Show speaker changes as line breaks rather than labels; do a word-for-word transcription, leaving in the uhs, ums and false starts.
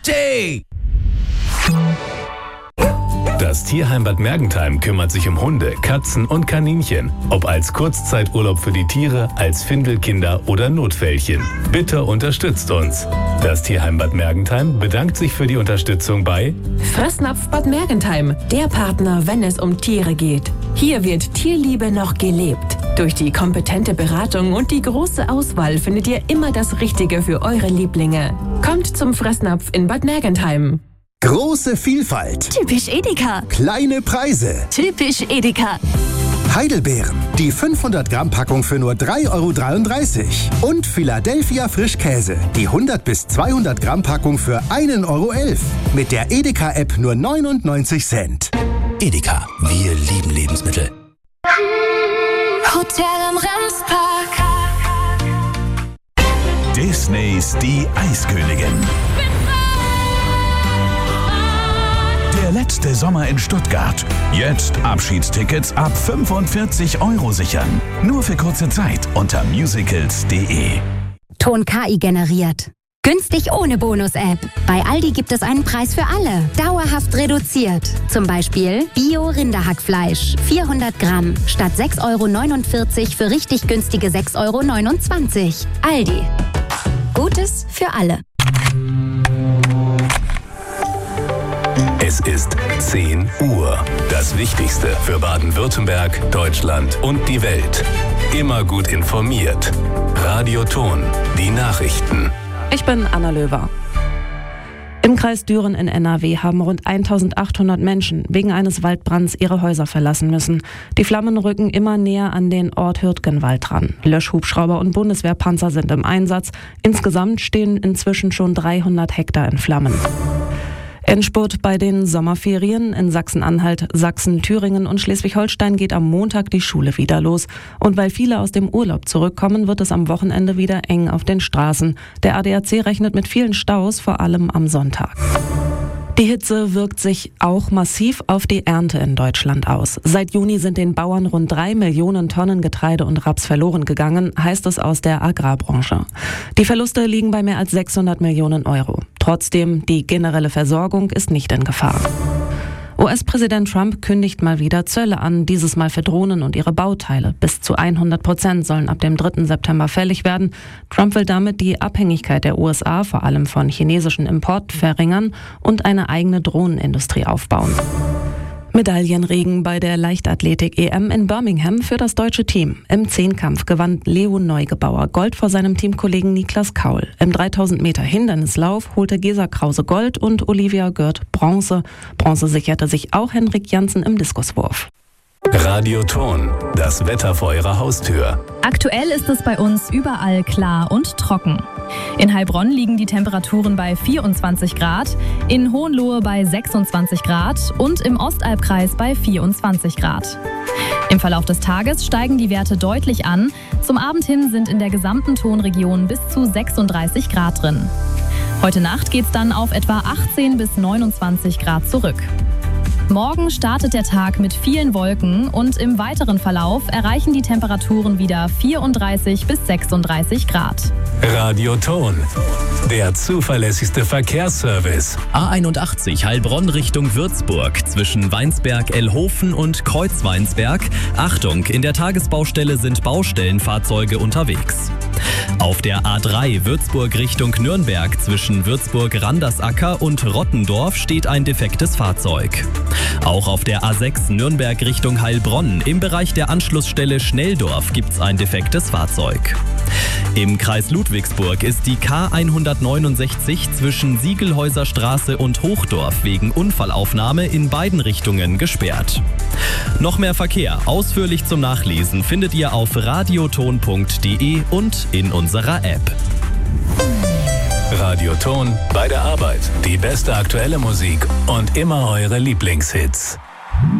Jay! Das Tierheim Bad Mergentheim kümmert sich um Hunde, Katzen und Kaninchen. Ob als Kurzzeiturlaub für die Tiere, als Findelkinder oder Notfällchen. Bitte unterstützt uns. Das Tierheim Bad Mergentheim bedankt sich für die Unterstützung bei
Fressnapf Bad Mergentheim, der Partner, wenn es um Tiere geht. Hier wird Tierliebe noch gelebt. Durch die kompetente Beratung und die große Auswahl findet ihr immer das Richtige für eure Lieblinge. Kommt zum Fressnapf in Bad Mergentheim.
Große Vielfalt.
Typisch Edeka.
Kleine Preise.
Typisch Edeka.
Heidelbeeren. Die fünfhundert Gramm Packung für nur drei Euro dreiunddreißig. Und Philadelphia Frischkäse. Die hundert bis zweihundert Gramm Packung für ein Euro elf. Mit der Edeka-App nur neunundneunzig Cent.
Edeka. Wir lieben Lebensmittel.
Hotel im Remspark.
Disneys Die Eiskönigin. Der letzte Sommer in Stuttgart. Jetzt Abschiedstickets ab fünfundvierzig Euro sichern. Nur für kurze Zeit unter musicals punkt de.
Ton K I generiert. Günstig ohne Bonus-App. Bei Aldi gibt es einen Preis für alle. Dauerhaft reduziert. Zum Beispiel Bio-Rinderhackfleisch. vierhundert Gramm. Statt sechs Euro neunundvierzig für richtig günstige sechs Euro neunundzwanzig. Aldi. Gutes für alle.
Es ist zehn Uhr. Das Wichtigste für Baden-Württemberg, Deutschland und die Welt. Immer gut informiert. Radio Ton. Die Nachrichten.
Ich bin Anna Löwer. Im Kreis Düren in N R W haben rund eintausendachthundert Menschen wegen eines Waldbrands ihre Häuser verlassen müssen. Die Flammen rücken immer näher an den Ort Hürtgenwald ran. Löschhubschrauber und Bundeswehrpanzer sind im Einsatz. Insgesamt stehen inzwischen schon dreihundert Hektar in Flammen. Endspurt bei den Sommerferien. In Sachsen-Anhalt, Sachsen, Thüringen und Schleswig-Holstein geht am Montag die Schule wieder los. Und weil viele aus dem Urlaub zurückkommen, wird es am Wochenende wieder eng auf den Straßen. Der A D A C rechnet mit vielen Staus, vor allem am Sonntag. Die Hitze wirkt sich auch massiv auf die Ernte in Deutschland aus. Seit Juni sind den Bauern rund drei Millionen Tonnen Getreide und Raps verloren gegangen, heißt es aus der Agrarbranche. Die Verluste liegen bei mehr als sechshundert Millionen Euro. Trotzdem, die generelle Versorgung ist nicht in Gefahr. U S-Präsident Trump kündigt mal wieder Zölle an, dieses Mal für Drohnen und ihre Bauteile. Bis zu hundert Prozent sollen ab dem dritten September fällig werden. Trump will damit die Abhängigkeit der U S A, vor allem von chinesischen Import, verringern und eine eigene Drohnenindustrie aufbauen. Medaillenregen bei der Leichtathletik-E M in Birmingham für das deutsche Team. Im Zehnkampf gewann Leo Neugebauer Gold vor seinem Teamkollegen Niklas Kaul. Im dreitausend Meter Hindernislauf holte Gesa Krause Gold und Olivia Gürt Bronze. Bronze sicherte sich auch Henrik Janssen im Diskuswurf.
Radio Ton. Das Wetter vor Ihrer Haustür.
Aktuell ist es bei uns überall klar und trocken. In Heilbronn liegen die Temperaturen bei vierundzwanzig Grad, in Hohenlohe bei sechsundzwanzig Grad und im Ostalbkreis bei vierundzwanzig Grad. Im Verlauf des Tages steigen die Werte deutlich an. Zum Abend hin sind in der gesamten Tonregion bis zu sechsunddreißig Grad drin. Heute Nacht geht's dann auf etwa achtzehn bis neunundzwanzig Grad zurück. Morgen startet der Tag mit vielen Wolken und im weiteren Verlauf erreichen die Temperaturen wieder vierunddreißig bis sechsunddreißig Grad.
Radio Ton. Der zuverlässigste Verkehrsservice.
A einundachtzig Heilbronn Richtung Würzburg zwischen Weinsberg-Ellhofen und Kreuzweinsberg. Achtung, in der Tagesbaustelle sind Baustellenfahrzeuge unterwegs. Auf der A drei Würzburg Richtung Nürnberg zwischen Würzburg-Randersacker und Rottendorf steht ein defektes Fahrzeug. Auch auf der A sechs Nürnberg Richtung Heilbronn im Bereich der Anschlussstelle Schnelldorf gibt's ein defektes Fahrzeug. Im Kreis Ludwigsburg ist die K hundertneunundsechzig zwischen Siegelhäuser Straße und Hochdorf wegen Unfallaufnahme in beiden Richtungen gesperrt. Noch mehr Verkehr ausführlich zum Nachlesen findet ihr auf radioton punkt de und in unserer App.
Radio Ton bei der Arbeit. Die beste aktuelle Musik und immer eure Lieblingshits.